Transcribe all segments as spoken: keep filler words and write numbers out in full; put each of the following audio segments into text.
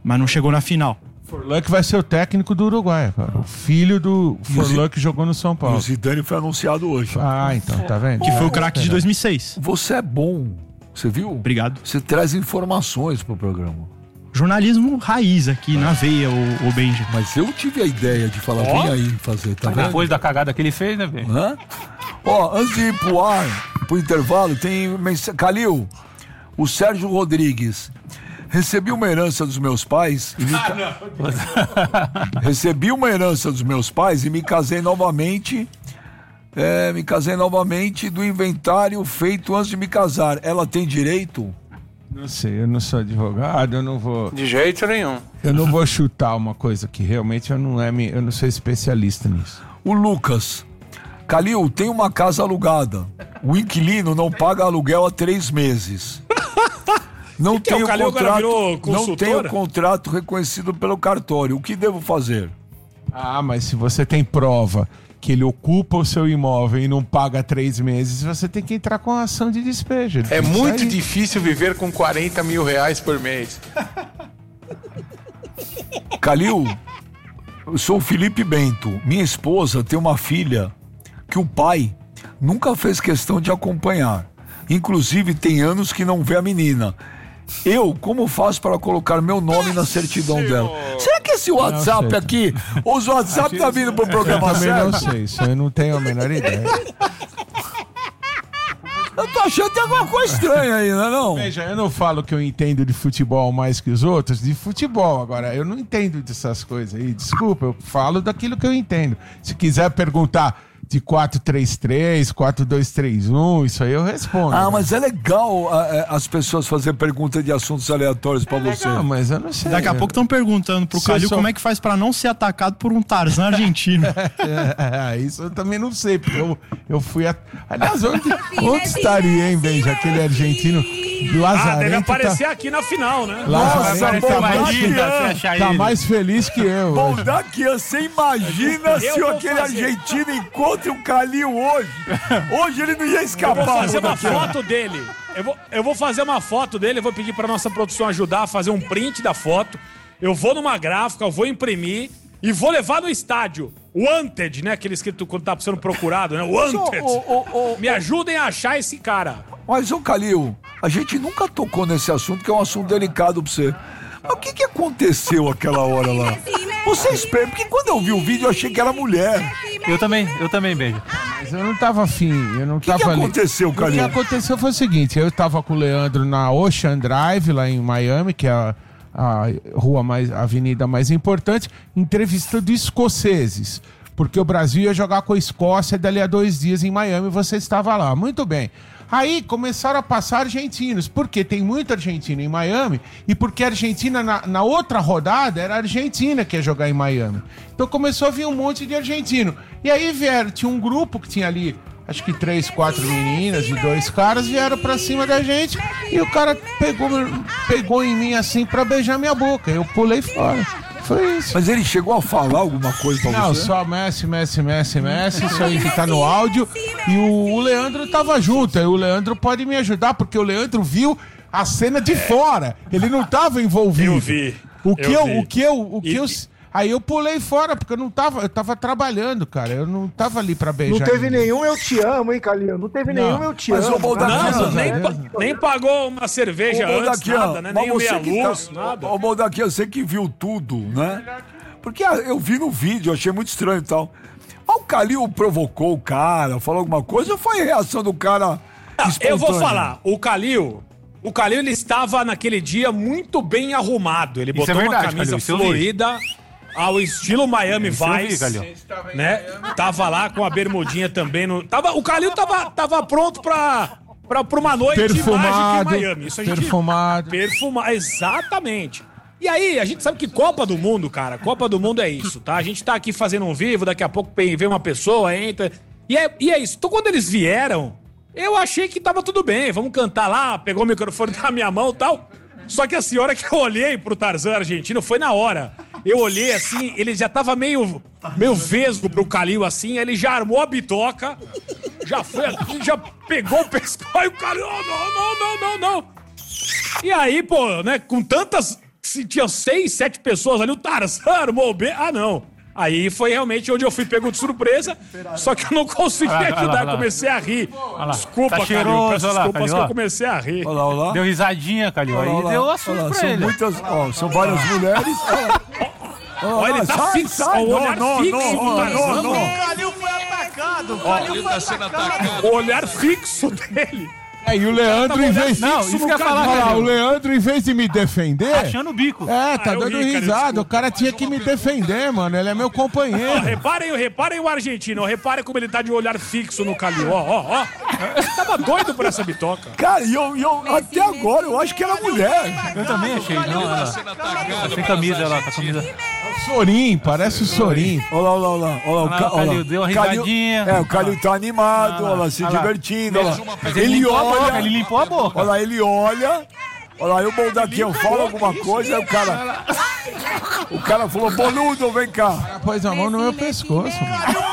mas não chegou na final. Forlan que vai ser o técnico do Uruguai, cara. O filho do Forlan que jogou no São Paulo. O Zidane foi anunciado hoje. Ah, então, tá vendo? Que foi o craque de dois mil e seis. Você é bom, você viu? Obrigado. Você traz informações pro programa. Jornalismo raiz aqui na veia, o, o Benji. Mas eu tive a ideia de falar, vem aí fazer, tá vendo? Depois da cagada que ele fez, né, velho? Hã? Ó, antes de ir pro ar, pro intervalo, tem mensagem. Calil, o Sérgio Rodrigues. Recebi uma herança dos meus pais e me ca... Recebi uma herança dos meus pais e me casei novamente. É, me casei novamente do inventário feito antes de me casar. Ela tem direito? Não sei, eu não sou advogado, eu não vou... De jeito nenhum. Eu não vou chutar uma coisa que realmente eu não, é, eu não sou especialista nisso. O Lucas. Calil, tem uma casa alugada. O inquilino não paga aluguel há três meses. Não que tem que é? O o Calil agora contrato, virou não consultora? tem o contrato reconhecido pelo cartório. O que devo fazer? Ah, mas se você tem prova que ele ocupa o seu imóvel e não paga três meses, você tem que entrar com a ação de despejo. É muito difícil viver com quarenta mil reais por mês. Calil, eu sou o Felipe Bento. Minha esposa tem uma filha que o pai nunca fez questão de acompanhar. Inclusive, tem anos que não vê a menina. Eu, como faço para colocar meu nome na certidão dela? Será que esse WhatsApp sei. aqui, os WhatsApp tá vindo pro programa Eu também certo? não sei, isso eu não tenho a menor ideia. Eu tô achando que tem alguma coisa estranha aí, não é não? Veja, eu não falo que eu entendo de futebol mais que os outros, de futebol. Agora, eu não entendo dessas coisas aí. Desculpa, eu falo daquilo que eu entendo. Se quiser perguntar de quatro três três, quatro dois três um, isso aí eu respondo. Ah, mas é legal a, a, as pessoas fazerem perguntas de assuntos aleatórios pra você. Não, mas eu não sei. Daqui a pouco estão perguntando pro Se eu Calil sou- como é que faz pra não ser atacado por um Tarzan argentino. É, isso eu também não sei, porque eu, eu fui... A... Aliás, onde, onde estaria, hein, Benja, aquele argentino Lazarento? Ah, deve tá- aparecer aqui na final, né? Lazarento tá, mais, Boldaquian, tá mais feliz que eu. hoje. Boldaquian, você imagina se vou aquele fazer. argentino encontra o Calil hoje? Hoje ele não ia Eu vou escapar. fazer uma Boldaquian. foto dele. Eu vou, eu vou fazer uma foto dele, eu vou pedir pra nossa produção ajudar a fazer um print da foto. Eu vou numa gráfica, eu vou imprimir e vou levar no estádio. Wanted, né? Aquele escrito quando tá sendo procurado, né? Wanted. Ô, ô, ô, ô, Me ajudem a achar esse cara. Mas, ô Calil, a gente nunca tocou nesse assunto, que é um assunto delicado pra você. Mas o que que aconteceu aquela hora lá? Você espera, porque quando eu vi o vídeo eu achei que era mulher. Eu também, eu também, beijo. Mas eu não tava afim, eu não O que, tava que ali. aconteceu, O que Calil? aconteceu foi o seguinte, eu tava com o Leandro na Ocean Drive, lá em Miami, que é a, a rua mais, a avenida mais importante, entrevistando escoceses. Porque o Brasil ia jogar com a Escócia dali a dois dias em Miami e você estava lá. Muito bem. Aí começaram a passar argentinos, porque tem muito argentino em Miami e porque a Argentina, na, na outra rodada, era a Argentina que ia jogar em Miami. Então começou a vir um monte de argentino. E aí vieram, tinha um grupo que tinha ali, acho que três, quatro meninas e dois caras, vieram pra cima da gente e o cara pegou, pegou em mim assim pra beijar minha boca. Eu pulei fora. Foi isso. Mas ele chegou a falar alguma coisa pra Não, você? só Messi, Messi, Messi, Messi, isso aí que tá no áudio. E o, o Leandro tava junto, aí o Leandro pode me ajudar, porque o Leandro viu a cena de fora. Ele não tava envolvido. Eu vi. O que Eu eu, vi. o que eu, o que E- eu... Aí eu pulei fora, porque eu não tava, eu tava trabalhando, cara. Eu não tava ali pra beijar. Não teve ninguém. nenhum eu te amo, hein, Calil? Não teve Não. nenhum eu te Mas, ô, amo. Boldaquian, Nada, Não, Graças a nem, Deus, pa- nem pagou uma cerveja Ô, antes, Boldaquian, nada, né? mas Nem você meia que tá- luz, nada. Ô, Boldaquian, você que viu tudo, né? Porque ah, eu vi no vídeo, eu achei muito estranho e tal. Mas o Calil provocou o cara, falou alguma coisa ou foi a reação do cara Eu vou espontânea? falar, o Calil, o Calil ele estava naquele dia muito bem arrumado. Ele Isso botou é verdade, uma camisa Calil, isso eu vi. florida ao estilo Miami Isso eu vi, Vice, Calil. né? Tava lá com a bermudinha também no, tava, o Calil tava, tava pronto pra, pra, pra uma noite Perfumado, mágica em Miami. Isso a gente perfumado. Perfumado, exatamente. E aí, a gente sabe que Copa do Mundo, cara, Copa do Mundo é isso, tá? A gente tá aqui fazendo um vivo, daqui a pouco vem uma pessoa, entra. E é, e é isso. Então, quando eles vieram, eu achei que tava tudo bem. Vamos cantar lá, pegou o microfone na minha mão e tal. Só que a senhora que eu olhei pro Tarzan argentino foi na hora. Eu olhei assim, ele já tava meio, meio vesgo pro Calil assim, ele já armou a bitoca, já foi aqui, já pegou o pescoço e o Calil, oh, não, não, não, não, não. E aí, pô, né, com tantas se tinha seis, sete pessoas ali, o Tarzan armou o B. Ah, não. Aí foi realmente onde eu fui pego de surpresa, só que eu não consegui Olha lá, ajudar, olha lá. comecei a rir. Olha lá. Desculpa, Tá Calil, cheiroso, peço olha lá, desculpas Calil, que ó. eu comecei a rir. Olha lá, olha lá. Deu risadinha, Calil. Olha lá, Aí olha lá. deu assunto Olha lá, pra são ele. muitas, ó, são várias mulheres. Olha, ele tá fixo, ó, o olhar fixo do Tarzan. O Calil foi atacado. O Calil foi atacado. O olhar fixo dele. É, e o Leandro, em vez... Não, isso que eu ia falar, Olha lá, Calil. o Leandro, em vez de me defender... Achando o bico. É, tá Ah, eu dando ri, cara, risada. desculpa. O cara tinha que me defender, mano. Ele é meu Ó, companheiro. reparem, reparem o argentino, ó, reparem como ele tá de olhar fixo no Calil, ó, ó, ó. Ele tava doido por essa bitoca. Cara, e eu, e eu até agora eu acho que era mulher. Eu também achei. Não, ela tá sem camisa, ela tá com camisa. Sorim, parece o Sorim. Olha lá, olha lá, olha lá. Olha lá, Olha lá, o Calil deu uma risadinha. É, o Calil tá animado, olha lá, se olha lá. divertindo, olha lá. Mas ele Ele limpou a boca, olha, ele limpou a boca. olha lá, ele olha. Olha lá, aí o Boldaquião fala alguma coisa, aí o cara... O cara falou, boludo, vem cá. Pôs a mão no meu pescoço, mano.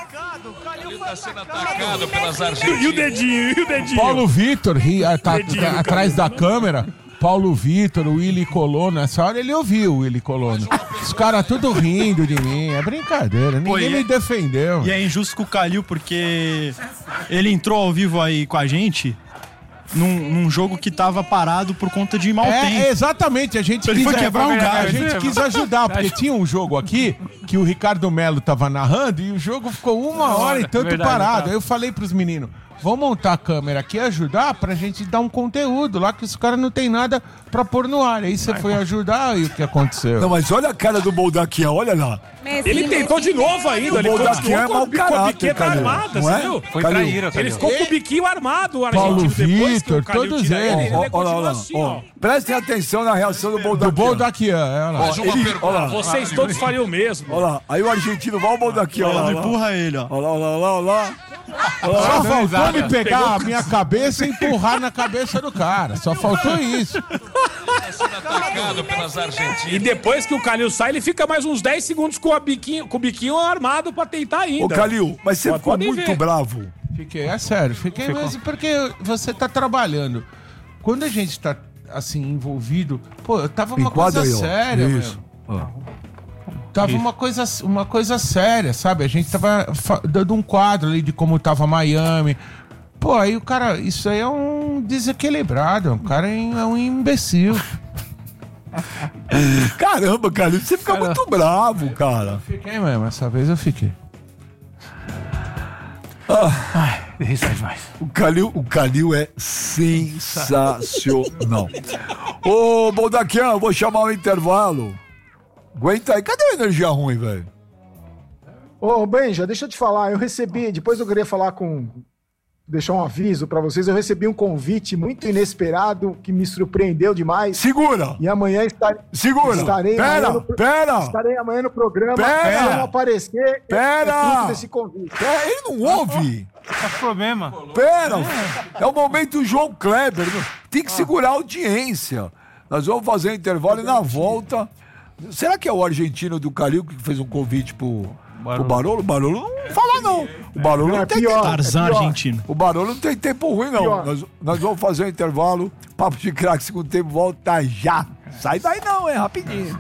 Tá sendo atacado pelas E o argentinas. dedinho, e o dedinho. Paulo Vitor, ri- ah, tá, Dedinho tá no atrás da câmera. Paulo Vitor, o Willy Colonna. Nessa hora ele ouviu o Willy Colonna. Os caras tudo rindo de mim. É brincadeira. Ninguém Pô, e me é- defendeu. E é injusto com o Calil, porque ele entrou ao vivo aí com a gente num, num jogo que tava parado por conta de mau É, tempo. exatamente, a gente Ele quis, foi quebrar um a galho, gente né? quis ajudar, porque tinha um jogo aqui que o Ricardo Melo tava narrando e o jogo ficou uma hora e tanto verdade, parado. tá. Aí eu falei pros meninos, vamos montar a câmera aqui e ajudar pra gente dar um conteúdo lá, que os caras não tem nada pra pôr no ar. Aí você foi ajudar e o que aconteceu? Não, mas olha a cara do Boldaquião, olha lá. Ele tentou de novo ainda, ele Boldaquião é continuou mau com, com a caráter, biqueta Calil. armada, Não você é? viu? Foi Calil. traíra, Ele Calil. ficou com o biquinho armado, o Paulo argentino. Depois que o Vitor, Calil todos tira eles. ele, ele Ó, olha lá, continua olha lá. assim, Ó, ó. prestem atenção na reação do Do Boldaquião. Boldaquian, é, olha lá. Mais uma pergunta. Olha lá, Vocês todos fariam o mesmo. olha lá. Aí o argentino vai o Boldaquião, olha lá. Empurra ele, ó. Olha lá, olha lá, olha lá. Só faltou risada. me pegar a minha cabeça e empurrar na cabeça do cara. Só faltou isso. Tá sendo atacado pelas argentinas. E depois que o Calil sai, ele fica mais uns dez segundos com, a biquinho, com o biquinho armado pra tentar ainda. Ô, Calil, mas você Pode- ficou podem muito ver. bravo. Fiquei, é sério, fiquei mesmo porque você tá trabalhando. Quando a gente tá, assim, envolvido, pô, tava uma Enquadra coisa aí, ó. séria, Isso. meu. Tava uma coisa, uma coisa séria, sabe? A gente tava fa- dando um quadro ali de como tava Miami. Pô, aí o cara, isso aí é um desequilibrado, o cara é um imbecil. Caramba, Calil, você fica muito bravo, cara. Fiquei mesmo, essa vez eu fiquei. Isso é demais. O Calil, o Calil é sensacional. Ô, Boldaquião, eu vou chamar o intervalo. Aguenta aí. Cadê a energia ruim, velho? Ô, Benja, deixa eu te falar, eu recebi, depois eu queria falar com, deixar um aviso pra vocês, eu recebi um convite muito inesperado que me surpreendeu demais. Segura! E amanhã estarei, Segura! estarei amanhã Pera, no, pro- pera! estarei amanhã no programa. Pera! Se eu não aparecer, Pera! é fruto desse convite. É, ele não ouve! Qual o problema? Pera! É o momento João Kleber. Tem que segurar a audiência. Nós vamos fazer um intervalo e na volta. Será que é o argentino do Calil que fez um convite pro Barolo? O Barolo? O Barolo não fala, não. O Barolo não, Não, é tem pior. tempo. Tarzan É pior. argentino. O Barolo não tem tempo ruim, não. Pior. Nós, nós vamos fazer um intervalo. Papo de craque, segundo tempo, volta já. Sai daí não, é rapidinho.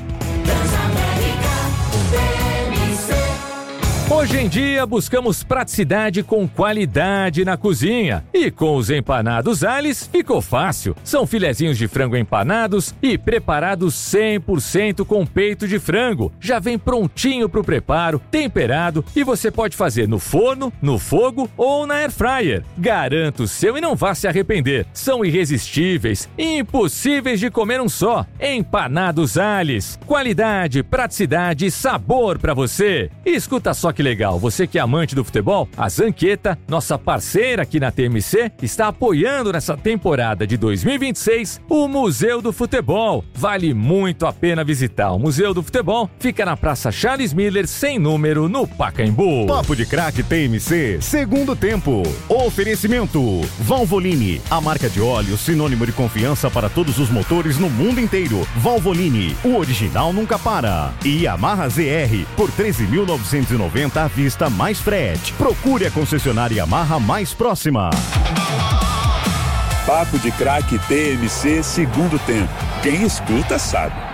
Hoje em dia, buscamos praticidade com qualidade na cozinha. E com os empanados Ales, ficou fácil. São filezinhos de frango empanados e preparados cem por cento com peito de frango. Já vem prontinho pro preparo, temperado, e você pode fazer no forno, no fogo ou na air fryer. Garanto o seu e não vá se arrepender. São irresistíveis e impossíveis de comer um só. Empanados Ales. Qualidade, praticidade e sabor pra você. E escuta só que legal, você que é amante do futebol, a Zanqueta, nossa parceira aqui na T M C, está apoiando nessa temporada de dois mil e vinte e seis o Museu do Futebol. Vale muito a pena visitar. O Museu do Futebol fica na Praça Charles Miller, sem número, no Pacaembu. Papo de Craque T M C, segundo tempo. Oferecimento Valvoline, a marca de óleo sinônimo de confiança para todos os motores no mundo inteiro. Valvoline, o original nunca para. E Yamaha Z R, por treze mil novecentos e noventa à vista mais frete. Procure a concessionária Yamaha mais próxima. Papo de Craque T M C, segundo tempo. Quem escuta sabe.